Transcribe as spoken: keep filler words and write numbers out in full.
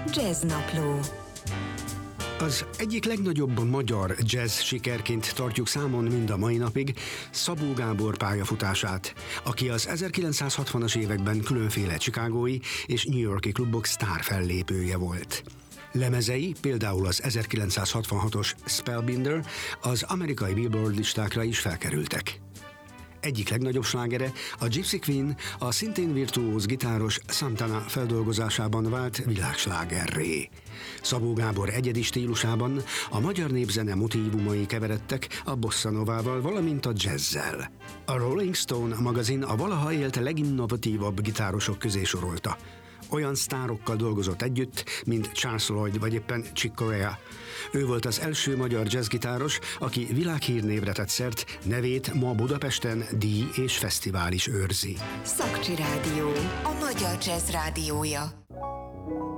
Jazznapló. Az egyik legnagyobb magyar jazz sikerként tartjuk számon mind a mai napig Szabó Gábor pályafutását, aki az ezerkilencszázhatvanas években különféle chicagói és New York-i klubok sztár fellépője volt. Lemezei, például az ezerkilencszázhatvanhatos Spellbinder, az amerikai Billboard listákra is felkerültek. Egyik legnagyobb slágere, a Gypsy Queen, a szintén virtuóz gitáros Santana feldolgozásában vált világslágerré. Szabó Gábor egyedi stílusában a magyar népzene motívumai keveredtek a bossa novával, valamint a jazzzel. A Rolling Stone magazin a valaha élt leginnovatívabb gitárosok közé sorolta. Olyan sztárokkal dolgozott együtt, mint Charles Lloyd vagy éppen Chick Corea. Ő volt az első magyar jazzgitáros, aki világhírnévre tett szert, nevét ma Budapesten díj és fesztivál is őrzi. Szakcsi Rádió, a magyar jazz rádiója.